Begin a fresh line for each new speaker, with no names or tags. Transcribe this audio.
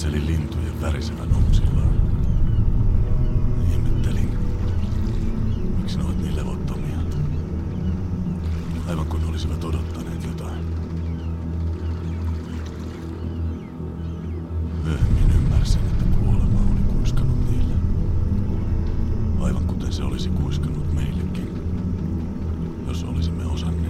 Katselin lintujen värisevän aamusillaan. Ihmettelin, miksi ne ovat niin levottomia. Aivan kuin olisivat odottaneet jotain. Myöhemmin ymmärsin, että kuolema oli kuiskannut niille. Aivan kuten se olisi kuiskannut meillekin, jos olisimme osanneet.